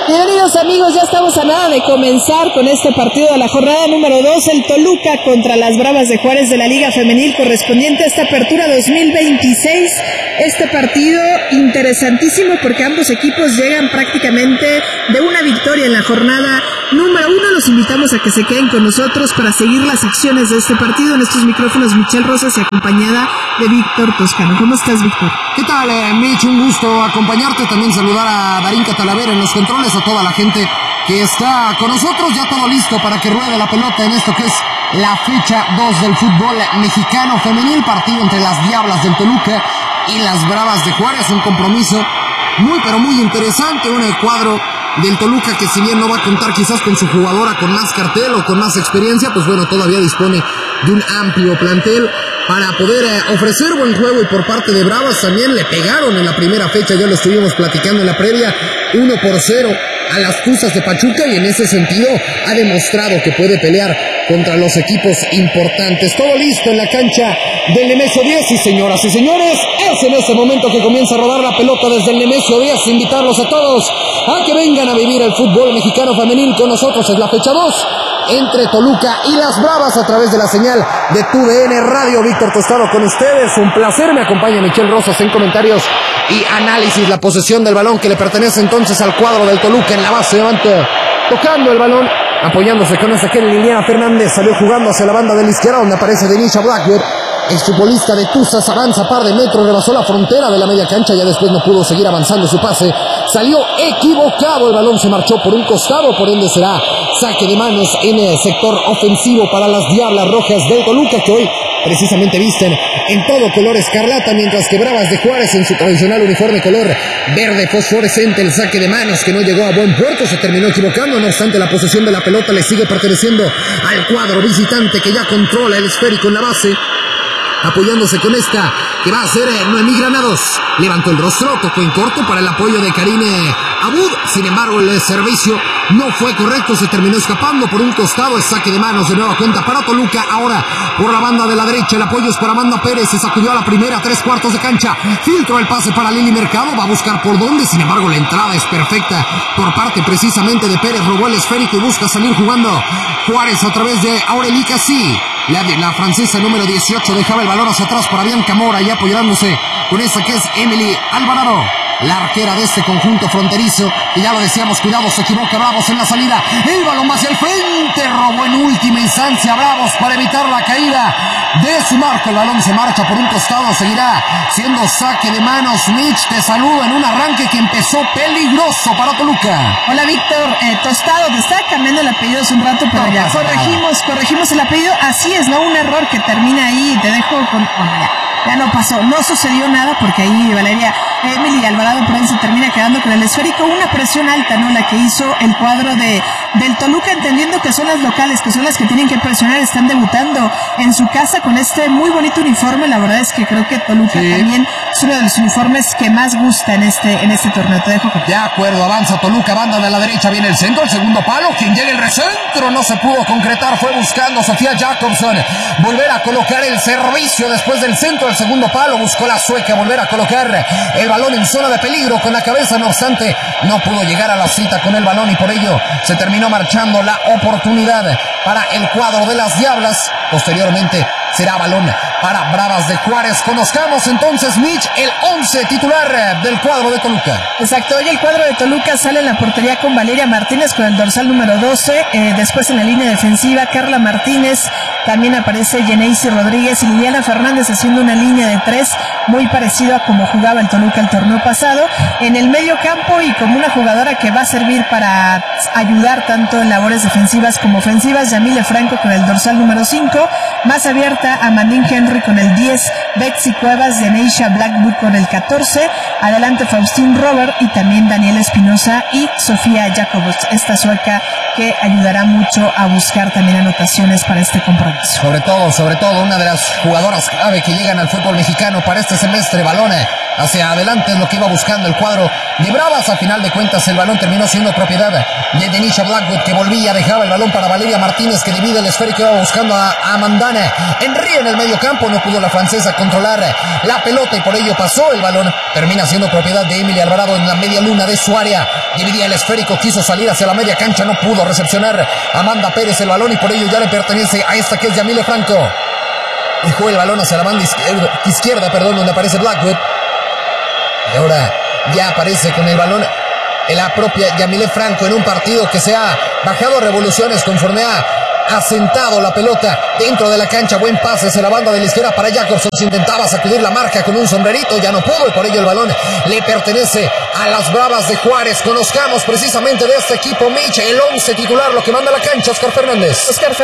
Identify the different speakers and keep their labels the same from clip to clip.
Speaker 1: Bienvenidos amigos, ya estamos a nada de comenzar con este partido de la jornada número 2, el Toluca contra las Bravas de Juárez de la Liga Femenil correspondiente a esta apertura 2026. Este partido interesantísimo porque ambos equipos llegan prácticamente de una victoria en la jornada número 1. Los invitamos a que se queden con nosotros para seguir las acciones de este partido. En estos micrófonos Michelle Rosas y acompañada de Víctor Toscano. ¿Cómo estás, Víctor?
Speaker 2: ¿Qué tal, Mitch? Un gusto acompañarte, también saludar a Darinka Talavera en los controles, a toda la gente que está con nosotros, ya todo listo para que ruede la pelota en esto que es la fecha 2 del fútbol mexicano femenil, partido entre las Diablas del Toluca y las Bravas de Juárez, un compromiso muy pero muy interesante, un cuadro del Toluca que si bien no va a contar quizás con su jugadora con más cartel o con más experiencia, pues bueno, todavía dispone de un amplio plantel para poder ofrecer buen juego, y por parte de Bravas también le pegaron en la primera fecha, ya lo estuvimos platicando en la previa, 1-0 a las Tuzas de Pachuca, y en ese sentido ha demostrado que puede pelear contra los equipos importantes. Todo listo en la cancha del Nemesio 10, y señoras y señores, es en este momento que comienza a rodar la pelota desde el Nemesio 10, invitarlos a todos a que vengan a vivir el fútbol mexicano femenil con nosotros. Es la fecha 2 entre Toluca y las Bravas a través de la señal de TUDN Radio. Víctor Tostado con ustedes, un placer, me acompaña Michelle Rosas en comentarios y análisis. La posesión del balón que le pertenece entonces al cuadro del Toluca en la base, levanta, tocando el balón, apoyándose con esa que Liliana Fernández, salió jugando hacia la banda de la izquierda donde aparece Denisha Blackwood, exfutbolista de Tuzas, avanza par de metros, rebasó la frontera de la media cancha, ya después no pudo seguir avanzando su pase, salió equivocado, el balón se marchó por un costado, por ende será saque de manos en el sector ofensivo para las Diablas Rojas del Toluca, que hoy precisamente visten en todo color escarlata, mientras que Bravas de Juárez en su tradicional uniforme color verde fosforescente. El saque de manos que no llegó a buen puerto, se terminó equivocando, no obstante la posesión de la pelota le sigue perteneciendo al cuadro visitante, que ya controla el esférico en la base, apoyándose con esta que va a ser Noemí Granados. Levantó el rostro, tocó en corto para el apoyo de Karine Abud, sin embargo el servicio no fue correcto, se terminó escapando por un costado. El saque de manos de nueva cuenta para Toluca, ahora por la banda de la derecha, el apoyo es para Amanda Pérez, se sacudió a la primera, 3/4 de cancha, filtró el pase para Lili Mercado, va a buscar por dónde, sin embargo la entrada es perfecta por parte precisamente de Pérez, robó el esférico y busca salir jugando Juárez a través de Aureli Cassi. La francesa número 18 dejaba el balón hacia atrás para Bianca Mora, y apoyándose con esa que es Emily Alvarado, la arquera de este conjunto fronterizo, y ya lo decíamos, cuidado, se equivoca Bravos en la salida, el balón va hacia el frente, robó en última instancia Bravos para evitar la caída de su marca, el balón se marcha por un costado, seguirá siendo saque de manos. Mitch, te saludo en un arranque que empezó peligroso para Toluca.
Speaker 1: Hola Víctor, Tostado, te estaba cambiando el apellido hace un rato, pero no, ya corregimos el apellido, así es, ¿no? Un error que termina ahí, te dejo con... Ya no pasó, no sucedió nada porque ahí Valeria Emily Alvarado por ahí se termina quedando con el esférico. Una presión alta, ¿no? La que hizo el cuadro del Toluca, entendiendo que son las locales, que son las que tienen que presionar. Están debutando en su casa con este muy bonito uniforme. La verdad es que creo que Toluca también es uno de los uniformes que más gusta en este torneo. Te dejo con...
Speaker 2: De acuerdo, avanza Toluca, banda de la derecha, viene el centro, el segundo palo, quien llega el recentro, no se pudo concretar, fue buscando Sofía Jacobson, volver a colocar el servicio después del centro, el segundo palo, buscó la sueca, volver a colocar el balón en zona de peligro con la cabeza, no obstante, no pudo llegar a la cita con el balón y por ello se terminó marchando la oportunidad para el cuadro de las Diablas. Posteriormente será balón para Bravas de Juárez. Conozcamos entonces, Mitch, el 11 titular del cuadro de Toluca.
Speaker 1: Exacto, hoy el cuadro de Toluca sale en la portería con Valeria Martínez con el dorsal número 12, después en la línea defensiva Carla Martínez, también aparece Yeneisi Rodríguez y Liliana Fernández haciendo una línea de 3 muy parecido a como jugaba el Toluca el torneo pasado. En el medio campo y como una jugadora que va a servir para ayudar tanto en labores defensivas como ofensivas, Yamile Franco con el dorsal número 5, más abierta Amandine Henry con el 10, Betsy Cuevas, Deneisha Blackwood con el 14, adelante Faustín Robert y también Daniela Espinosa y Sofía Jacobs, esta sueca que ayudará mucho a buscar también anotaciones para este compromiso.
Speaker 2: sobre todo, una de las jugadoras clave que llegan al fútbol mexicano para este semestre. Balón hacia adelante es lo que iba buscando el cuadro de Bravas. A final de cuentas el balón terminó siendo propiedad de Denisha Blackwood, que volvía, dejaba el balón para Valeria Martínez, que divide el esférico, iba buscando a Amandana Henry en el medio campo. No pudo la francesa controlar la pelota y por ello pasó el balón. Termina siendo propiedad de Emily Alvarado en la media luna de su área. Dividía el esférico, quiso salir hacia la media cancha, no pudo recepcionar Amanda Pérez el balón y por ello ya le pertenece a esta que es Yamile Franco. Dejó el balón hacia la banda izquierda, donde aparece Blackwood. Y ahora ya aparece con el balón la propia Yamile Franco en un partido que se ha bajado revoluciones conforme ha asentado la pelota dentro de la cancha. Buen pase hacia la banda de la izquierda para Jacobson. Se intentaba sacudir la marca con un sombrerito, ya no pudo y por ello el balón le pertenece a las Bravas de Juárez. Conozcamos precisamente de este equipo, Mitch, el 11 titular, lo que manda la cancha. Oscar Fernández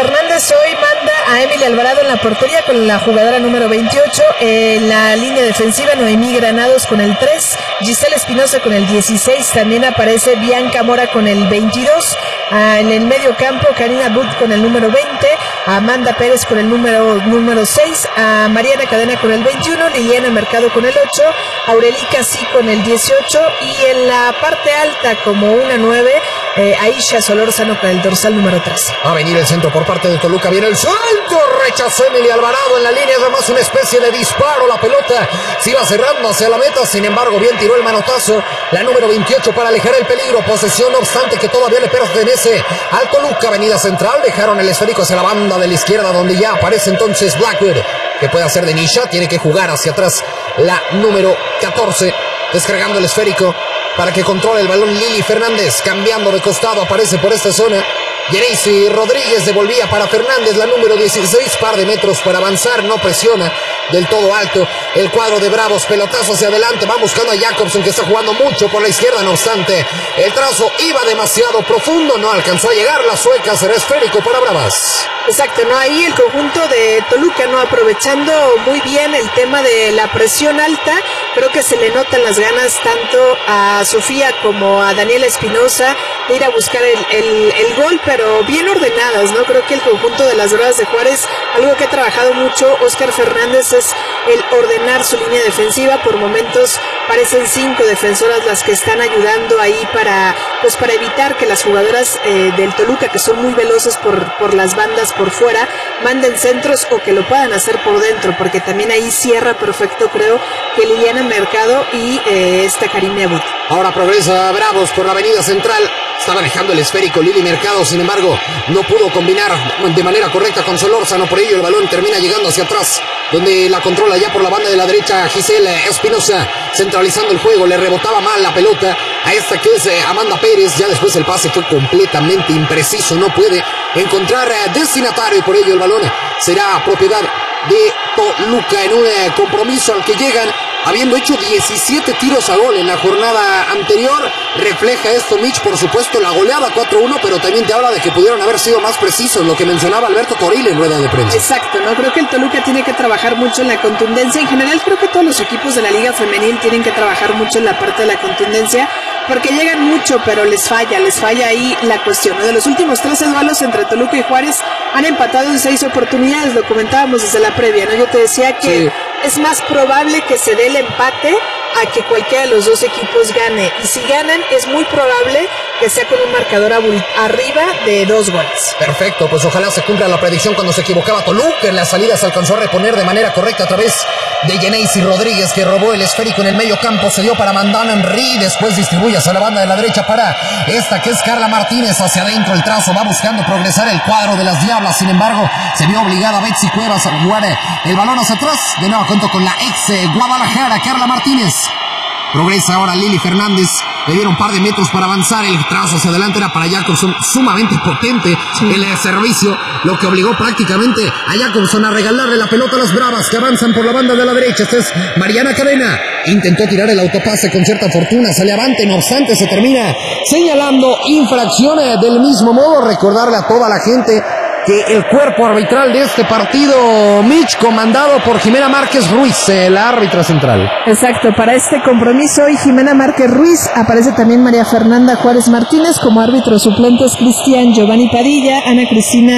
Speaker 1: hoy manda a Emily Alvarado en la portería con la jugadora número 28, en la línea defensiva Noemí Granados con el 3, Giselle Espinosa con el 16, también aparece Bianca Mora con el 22, en el medio campo Karina Booth con el número 20, a Amanda Pérez con el número 6, a Mariana Cadena con el 21, Liliana Mercado con el 8, Aurelica Sí con el 18 y en la parte alta como una 9, Aisha Solórzano con el dorsal número 3.
Speaker 2: Va a venir el centro por parte de Toluca, viene el salto, rechazó Emily Alvarado en la línea, además una especie de disparo, la pelota se iba cerrando hacia la meta, sin embargo bien tiró el manotazo, la número 28 para alejar el peligro, posesión no obstante que todavía le pertenece al Toluca. Avenida Central, dejaron el esférico hacia la banda de la izquierda donde ya aparece entonces Blackwood, que puede hacer de Nisha, tiene que jugar hacia atrás la número 14, descargando el esférico para que controle el balón Lili Fernández, cambiando de costado, aparece por esta zona Yereisi Rodríguez, devolvía para Fernández, la número 16, par de metros para avanzar, no presiona del todo alto el cuadro de Bravos, pelotazo hacia adelante, va buscando a Jacobson que está jugando mucho por la izquierda, no obstante el trazo iba demasiado profundo, no alcanzó a llegar, la sueca será esférico para Bravas.
Speaker 1: Exacto, ¿no? Ahí el conjunto de Toluca, ¿no? Aprovechando muy bien el tema de la presión alta, creo que se le notan las ganas tanto a Sofía como a Daniela Espinosa de ir a buscar el gol, pero bien ordenadas, ¿no? Creo que el conjunto de las Bravas de Juárez, algo que ha trabajado mucho Oscar Fernández es el ordenar su línea defensiva. Por momentos parecen 5 defensoras las que están ayudando ahí para evitar que las jugadoras del Toluca, que son muy veloces por las bandas por fuera, manden centros o que lo puedan hacer por dentro, porque también ahí cierra perfecto, creo, que Liliana Mercado y esta Karime Abud.
Speaker 2: Ahora progresa Bravos por la avenida Central, estaba dejando el esférico Lili Mercado, sin embargo no pudo combinar de manera correcta con Solórzano, por ello el balón termina llegando hacia atrás, donde la controla ya por la banda de la derecha Giselle Espinosa, centralizando el juego, le rebotaba mal la pelota a esta que es Amanda Pérez, ya después el pase fue completamente impreciso, no puede encontrar destinatario y por ello el balón será propiedad de Toluca en un compromiso al que llegan habiendo hecho 17 tiros a gol en la jornada anterior. Refleja esto, Mitch, por supuesto, la goleada 4-1, pero también te habla de que pudieron haber sido más precisos, lo que mencionaba Alberto Toril en rueda de prensa.
Speaker 1: Exacto, ¿no? Creo que el Toluca tiene que trabajar mucho en la contundencia. En general, creo que todos los equipos de la Liga Femenil tienen que trabajar mucho en la parte de la contundencia, porque llegan mucho, pero les falla ahí la cuestión, ¿no? De los últimos 13 duelos entre Toluca y Juárez han empatado en 6 oportunidades, lo comentábamos desde la previa, ¿no? Yo te decía que sí, es más probable que se dé el empate a que cualquiera de los dos equipos gane, y si ganan es muy probable que sea con un marcador arriba de 2 goles.
Speaker 2: Perfecto, pues ojalá se cumpla la predicción cuando se equivocaba Toluca. En la salida se alcanzó a reponer de manera correcta a través de Yeneisi Rodríguez, que robó el esférico en el medio campo, se dio para Mandana Henry, después distribuye hacia la banda de la derecha para esta que es Carla Martínez, hacia adentro el trazo, va buscando progresar el cuadro de las Diablas, sin embargo se vio obligada Betsy Cuevas a jugar el balón hacia atrás, de nuevo cuento con la ex Guadalajara, Carla Martínez. Progresa ahora Lili Fernández, le dieron un par de metros para avanzar, el trazo hacia adelante era para Jacobson, sumamente potente el servicio, lo que obligó prácticamente a Jacobson a regalarle la pelota a las Bravas, que avanzan por la banda de la derecha. Esta es Mariana Cadena, intentó tirar el autopase con cierta fortuna, sale avante, no obstante se termina señalando infracciones. Del mismo modo, recordarle a toda la gente que el cuerpo arbitral de este partido, Mitch, comandado por Jimena Márquez Ruiz, la árbitra central.
Speaker 1: Exacto, para este compromiso hoy Jimena Márquez Ruiz, aparece también María Fernanda Juárez Martínez, como árbitros suplentes Cristian Giovanni Padilla, Ana Cristina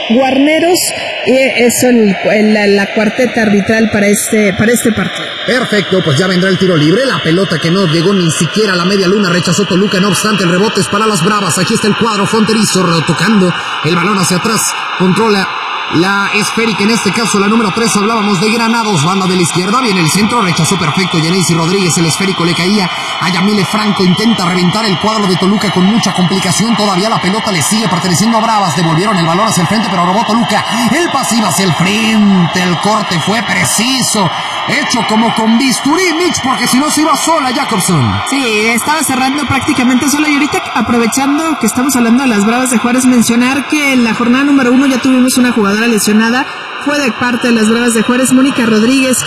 Speaker 1: Guarneros, eso la cuarteta arbitral para este partido.
Speaker 2: Perfecto, pues ya vendrá el tiro libre. La pelota que no llegó ni siquiera a la media luna, rechazó Toluca, no obstante el rebote es para las Bravas. Aquí está el cuadro fronterizo tocando el balón hacia atrás, controla la esférica, en este caso la número 3, hablábamos de Granados, banda de la izquierda, viene el centro, rechazó perfecto Yeneisi Rodríguez, el esférico le caía a Yamile Franco, intenta reventar el cuadro de Toluca con mucha complicación, todavía la pelota le sigue perteneciendo a Bravas, devolvieron el balón hacia el frente, pero robó Toluca, el pasivo hacia el frente, el corte fue preciso, hecho como con bisturí, Mitch, porque si no se iba sola Jacobson.
Speaker 1: Sí, estaba cerrando prácticamente sola, y ahorita aprovechando que estamos hablando de las Bravas de Juárez, mencionar que en la jornada número 1 ya tuvimos una jugadora lesionada, fue de parte de las Bravas de Juárez, Mónica Rodríguez,